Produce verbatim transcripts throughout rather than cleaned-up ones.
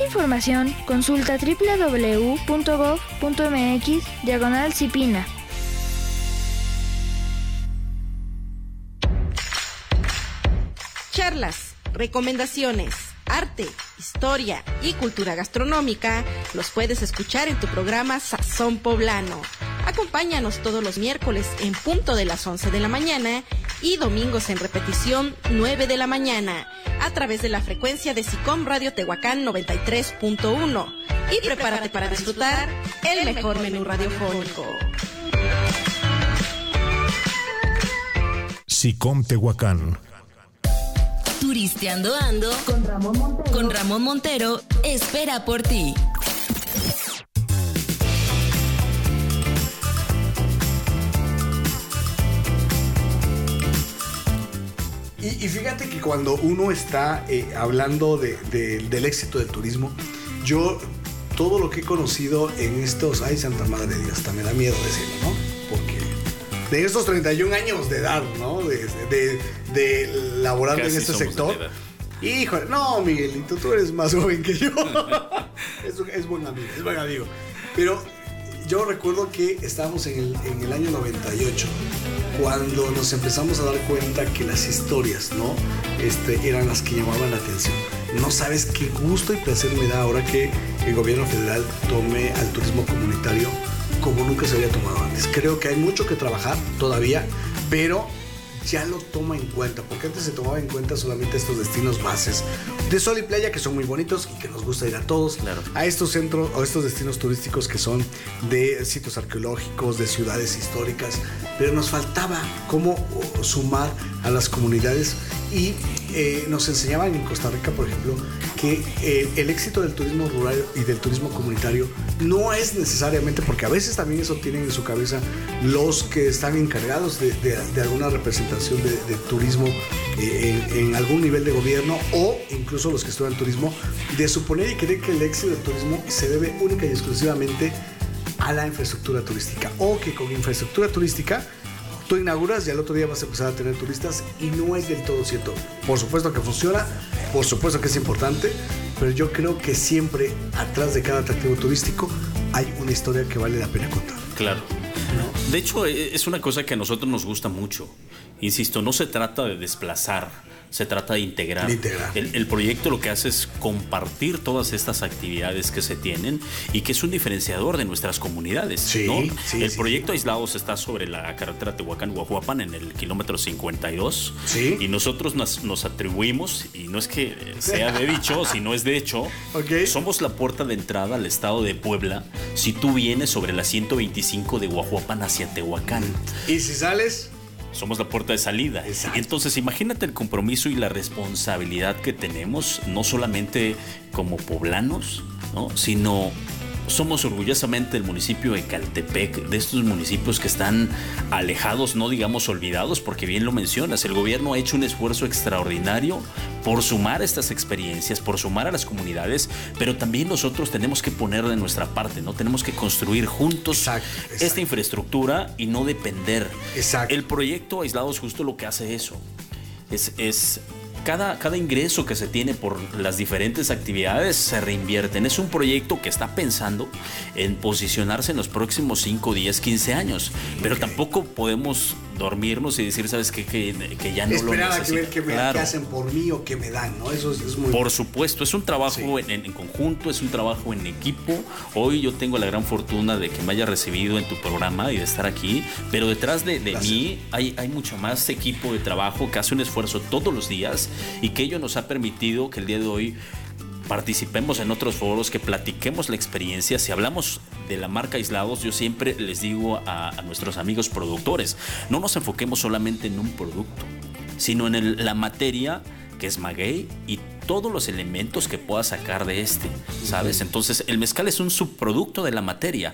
información, consulta doble u doble u doble u punto gob punto eme equis diagonal Cipina. Charlas, recomendaciones, arte, historia y cultura gastronómica los puedes escuchar en tu programa Sazón Poblano. Acompáñanos todos los miércoles en punto de las once de la mañana y domingos en repetición nueve de la mañana a través de la frecuencia de SICOM Radio Tehuacán noventa y tres punto uno. Y, y prepárate para disfrutar el mejor menú radiofónico. SICOM Tehuacán. Turisteando Ando con Ramón Montero, con Ramón Montero espera por ti. Y, y fíjate que cuando uno está eh, hablando de, de, del éxito del turismo, yo todo lo que he conocido en estos, ay Santa Madre de Dios, hasta me da miedo decirlo, ¿no? Porque de estos treinta y un años de edad, ¿no? De, de, de laborando en este sector. Híjole, no, Miguelito, tú eres más joven que yo. es, es buen amigo, es buen amigo. Pero yo recuerdo que estábamos en el, en el año noventa y ocho, cuando nos empezamos a dar cuenta que las historias, ¿no? Este, eran las que llamaban la atención. No sabes qué gusto y placer me da ahora que el gobierno federal tome al turismo comunitario como nunca se había tomado antes. Creo que hay mucho que trabajar todavía, pero ya lo toma en cuenta, porque antes se tomaba en cuenta solamente estos destinos bases de sol y playa, que son muy bonitos y que nos gusta ir a todos, claro, a estos centros o estos destinos turísticos que son de sitios arqueológicos, de ciudades históricas, pero nos faltaba cómo sumar a las comunidades. Y eh, nos enseñaban en Costa Rica, por ejemplo, que eh, el éxito del turismo rural y del turismo comunitario no es necesariamente, porque a veces también eso tienen en su cabeza los que están encargados de, de, de alguna representación de, de turismo eh, en, en algún nivel de gobierno, o incluso los que estudian turismo, de suponer y creer que el éxito del turismo se debe única y exclusivamente a la infraestructura turística, o que con infraestructura turística tú inauguras y al otro día vas a empezar a tener turistas, y no es del todo cierto. Por supuesto que funciona, por supuesto que es importante, pero yo creo que siempre atrás de cada atractivo turístico hay una historia que vale la pena contar. Claro. ¿No? De hecho, es una cosa que a nosotros nos gusta mucho. Insisto, no se trata de desplazar, se trata de integrar. integrar. El, el proyecto lo que hace es compartir todas estas actividades que se tienen y que es un diferenciador de nuestras comunidades, sí, ¿no? Sí, el sí. proyecto Aislados está sobre la carretera Tehuacán-Guajuapan en el kilómetro cincuenta y dos, sí. Y nosotros nos, nos atribuimos, y no es que sea de dicho, sino es de hecho, okay. Somos la puerta de entrada al estado de Puebla si tú vienes sobre la ciento veinticinco de Guajuapan hacia Tehuacán. ¿Y si sales? Somos la puerta de salida. Exacto. Entonces imagínate el compromiso y la responsabilidad que tenemos, no solamente como poblanos, ¿no? Sino somos orgullosamente el municipio de Caltepec, de estos municipios que están alejados, no digamos olvidados, porque bien lo mencionas, el gobierno ha hecho un esfuerzo extraordinario por sumar estas experiencias, por sumar a las comunidades, pero también nosotros tenemos que poner de nuestra parte, ¿no? Tenemos que construir juntos exacto, exacto. esta infraestructura y no depender. Exacto. El proyecto Aislados justo lo que hace eso es... es Cada, cada ingreso que se tiene por las diferentes actividades se reinvierten. Es un proyecto que está pensando en posicionarse en los próximos cinco, diez, quince años. Pero okay. Tampoco podemos dormirnos y decir, ¿sabes qué? Que, que ya no Esperar lo necesito. Esperar a que ver qué, me, claro. qué hacen por mí o qué me dan, ¿no? Eso es, es muy... Por supuesto, es un trabajo sí. en, en conjunto, es un trabajo en equipo. Hoy yo tengo la gran fortuna de que me haya recibido en tu programa y de estar aquí. Pero detrás de, de mí hay, hay mucho más equipo de trabajo que hace un esfuerzo todos los días, y que ello nos ha permitido que el día de hoy participemos en otros foros, que platiquemos la experiencia. Si hablamos de la marca Aislados, yo siempre les digo a, a nuestros amigos productores, no nos enfoquemos solamente en un producto, sino en el, la materia que es maguey y todos los elementos que pueda sacar de este, ¿sabes? Entonces el mezcal es un subproducto de la materia.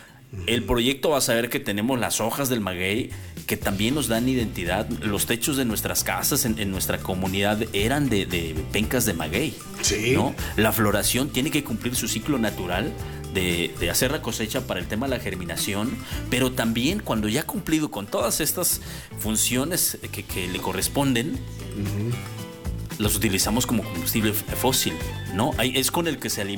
El proyecto va a saber que tenemos las hojas del maguey, que también nos dan identidad. Los techos de nuestras casas en, en nuestra comunidad eran de, de pencas de maguey, sí. ¿no? La floración tiene que cumplir su ciclo natural de, de hacer la cosecha para el tema de la germinación, pero también cuando ya ha cumplido con todas estas funciones que, que le corresponden, uh-huh. los utilizamos como combustible fósil, ¿no? Es con el que se alimenta